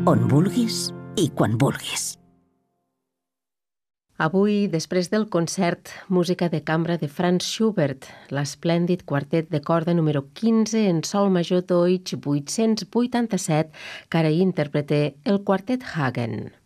on vulguis i quan vulguis. Avui, després del concert Música de cambra de Franz Schubert, l'esplèndid quartet de corda número 15 en sol major Deutsch 887, que ara interpreta el quartet Hagen.